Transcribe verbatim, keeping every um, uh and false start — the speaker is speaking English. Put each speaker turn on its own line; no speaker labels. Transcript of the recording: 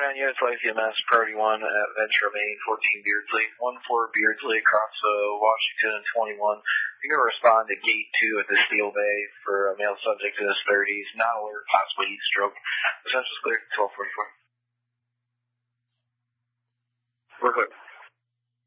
nine units, Life E M S, priority one at Ventura, Maine, fourteen Beardsley, one four Beardsley across uh, Washington and twenty-one. You're going to respond to gate two at the Steel Bay for a male subject in his thirties, not alert, possible heat stroke. Essential clear, twelve forty-four.
We're clear.